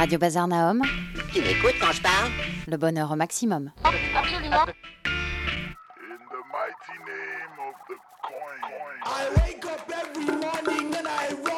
Radio Bazar Nahom. Tu m'écoutes quand je parle? Le bonheur au maximum. Absolument. In the mighty name of the coin. I wake up every morning and I